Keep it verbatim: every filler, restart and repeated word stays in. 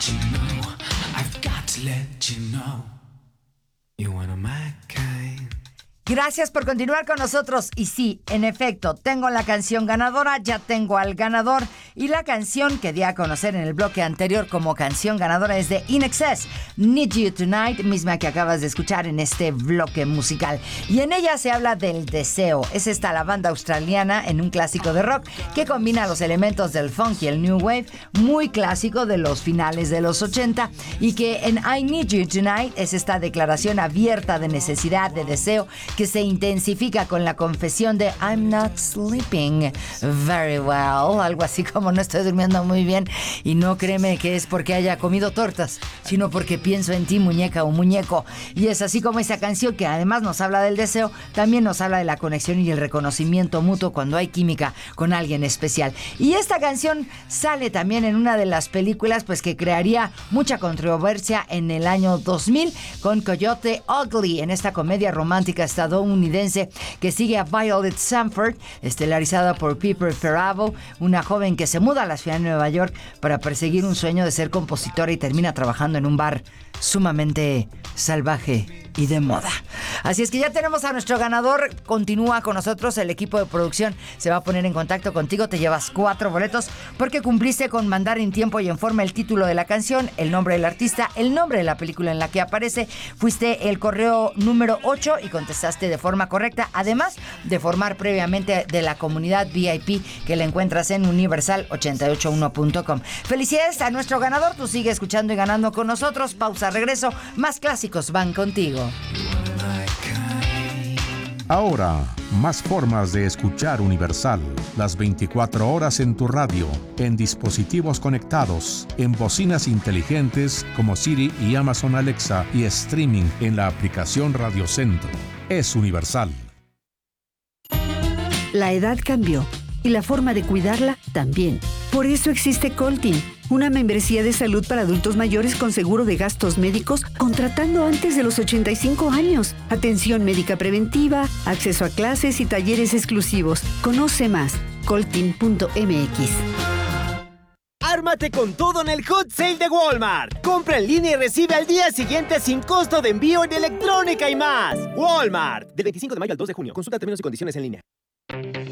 let you know, I've got to let you know, you're one of my kind. Gracias por continuar con nosotros. Y sí, en efecto, tengo la canción ganadora, ya tengo al ganador. Y la canción que di a conocer en el bloque anterior como canción ganadora es de In Excess, Need You Tonight, misma que acabas de escuchar en este bloque musical. Y en ella se habla del deseo. Es esta la banda australiana en un clásico de rock que combina los elementos del funk y el new wave, muy clásico de los finales de los ochenta, y que en I Need You Tonight es esta declaración abierta de necesidad, de deseo, que se intensifica con la confesión de I'm not sleeping very well, algo así como no estoy durmiendo muy bien, y no créeme que es porque haya comido tortas, sino porque pienso en ti, muñeca o muñeco. Y es así como esa canción, que además nos habla del deseo, también nos habla de la conexión y el reconocimiento mutuo cuando hay química con alguien especial. Y esta canción sale también en una de las películas pues que crearía mucha controversia en el año dos mil, con Coyote Ugly, en esta comedia romántica estadounidense que sigue a Violet Sanford, estelarizada por Piper Perabo, una joven que se muda a la ciudad de Nueva York para perseguir un sueño de ser compositora y termina trabajando en un bar sumamente salvaje y de moda. Así es que ya tenemos a nuestro ganador. Continúa con nosotros, el equipo de producción se va a poner en contacto contigo. Te llevas cuatro boletos porque cumpliste con mandar en tiempo y en forma el título de la canción, el nombre del artista, el nombre de la película en la que aparece. Fuiste el correo número ocho y contestaste de forma correcta, además de formar previamente de la comunidad V I P que la encuentras en universal ochenta y ocho uno punto com. Felicidades a nuestro ganador. Tú sigue escuchando y ganando con nosotros. Pausa, regreso. Más clásicos van contigo. Ahora, más formas de escuchar Universal. Las veinticuatro horas en tu radio, en dispositivos conectados, en bocinas inteligentes como Siri y Amazon Alexa, y streaming en la aplicación Radio Centro. Es Universal. La edad cambió y la forma de cuidarla también. Por eso existe Coltin, una membresía de salud para adultos mayores con seguro de gastos médicos contratando antes de los ochenta y cinco años. Atención médica preventiva, acceso a clases y talleres exclusivos. Conoce más, coltin punto m x. Ármate con todo en el Hot Sale de Walmart. Compra en línea y recibe al día siguiente sin costo de envío en electrónica y más. Walmart. Del veinticinco de mayo al dos de junio. Consulta términos y condiciones en línea.